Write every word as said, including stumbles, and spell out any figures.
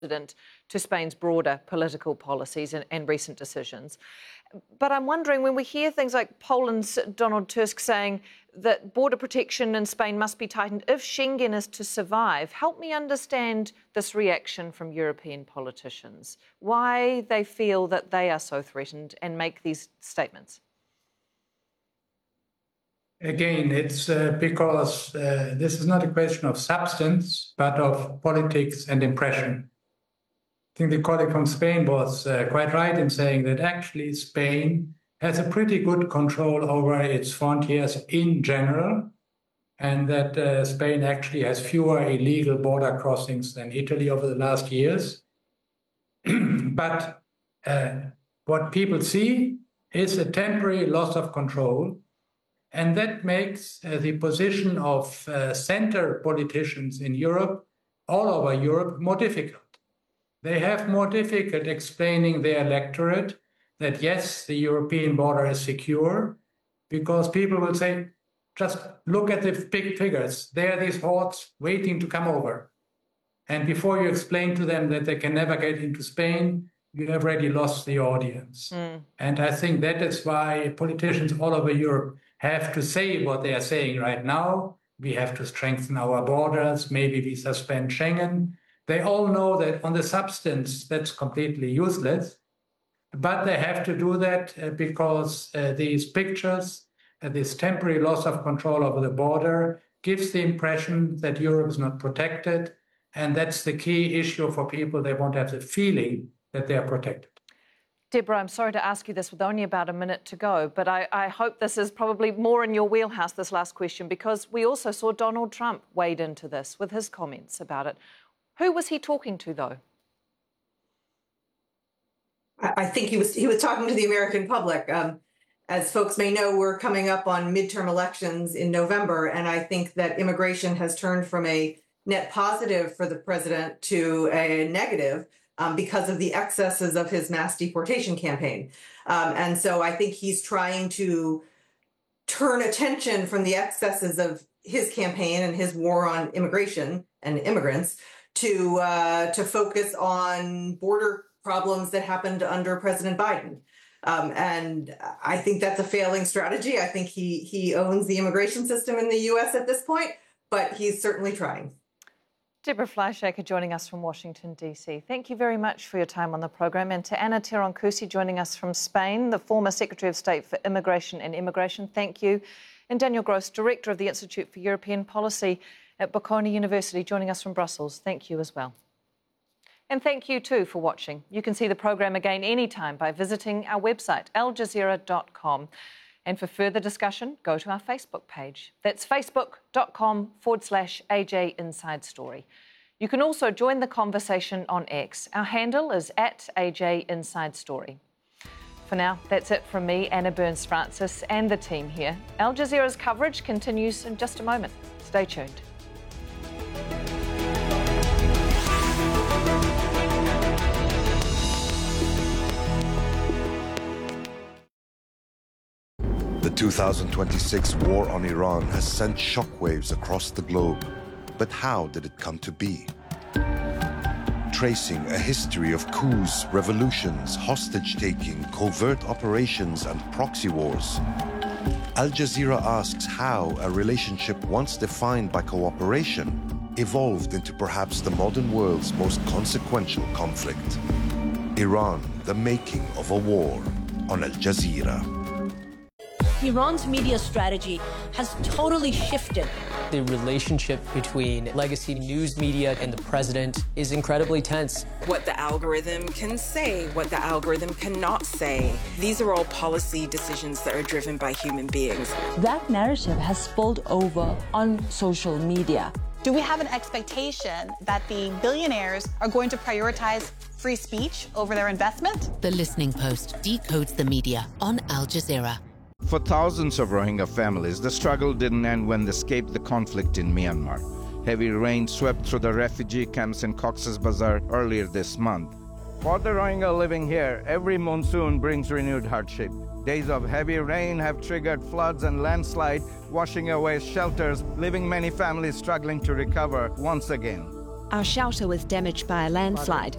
to Spain's broader political policies and, and recent decisions. But I'm wondering, when we hear things like Poland's Donald Tusk saying that border protection in Spain must be tightened if Schengen is to survive, help me understand this reaction from European politicians, why they feel that they are so threatened and make these statements. Again, it's uh, because uh, this is not a question of substance, but of politics and impression. I think the colleague from Spain was uh, quite right in saying that actually Spain has a pretty good control over its frontiers in general, and that uh, Spain actually has fewer illegal border crossings than Italy over the last years. But uh, what people see is a temporary loss of control, and that makes uh, the position of uh, center politicians in Europe, all over Europe, more difficult. They have more difficult explaining their electorate that, yes, the European border is secure, because people will say, just look at the big figures. There are these hordes waiting to come over. And before you explain to them that they can never get into Spain, you have already lost the audience. Mm. And I think that is why politicians all over Europe have to say what they are saying right now. We have to strengthen our borders. Maybe we suspend Schengen. They all know that on the substance, that's completely useless. But they have to do that uh, because uh, these pictures, uh, this temporary loss of control over the border, gives the impression that Europe is not protected. And that's the key issue for people. They want to have the feeling that they are protected. Deborah, I'm sorry to ask you this with only about a minute to go, but I, I hope this is probably more in your wheelhouse, this last question, because we also saw Donald Trump wade into this with his comments about it. Who was he talking to, though? I think he was he was talking to the American public. Um, as folks may know, we're coming up on midterm elections in November, and I think that immigration has turned from a net positive for the president to a negative um, because of the excesses of his mass deportation campaign. Um, and so I think he's trying to turn attention from the excesses of his campaign and his war on immigration and immigrants to uh, to focus on border problems that happened under President Biden. Um, and I think that's a failing strategy. I think he he owns the immigration system in the U S at this point, but he's certainly trying. Deborah Fleischaker joining us from Washington, D C. Thank you very much for your time on the programme. And to Ana Tirón-Cusi joining us from Spain, the former Secretary of State for Immigration and Immigration. Thank you. And Daniel Gross, Director of the Institute for European Policy at Bocconi University, joining us from Brussels. Thank you as well. And thank you too for watching. You can see the programme again anytime by visiting our website, al jazeera dot com. And for further discussion, go to our Facebook page. That's facebook.com forward slash AJ Inside Story. You can also join the conversation on X. Our handle is at A J Inside Story. For now, that's it from me, Anna Burns-Francis, and the team here. Al Jazeera's coverage continues in just a moment. Stay tuned. The two thousand twenty-six war on Iran has sent shockwaves across the globe. But how did it come to be? Tracing a history of coups, revolutions, hostage-taking, covert operations, and proxy wars, Al Jazeera asks how a relationship once defined by cooperation evolved into perhaps the modern world's most consequential conflict. Iran, the making of a war, on Al Jazeera. Iran's media strategy has totally shifted. The relationship between legacy news media and the president is incredibly tense. What the algorithm can say, what the algorithm cannot say. These are all policy decisions that are driven by human beings. That narrative has spilled over on social media. Do we have an expectation that the billionaires are going to prioritize free speech over their investment? The Listening Post decodes the media on Al Jazeera. For thousands of Rohingya families, the struggle didn't end when they escaped the conflict in Myanmar. Heavy rain swept through the refugee camps in Cox's Bazar earlier this month. For the Rohingya living here, every monsoon brings renewed hardship. Days of heavy rain have triggered floods and landslide, washing away shelters, leaving many families struggling to recover once again. Our shelter was damaged by a landslide.